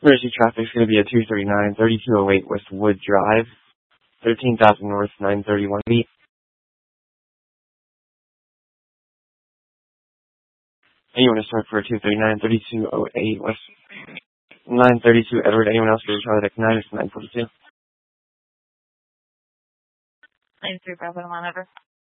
Emergency traffic is going to be at 239, 3208 West Wood Drive, 13,000 North, 931 feet. And you want to start for 239, 3208 West, 932 Edward. Anyone else for Charlie Deck 9 is 942. 93 Bravo, 1 over.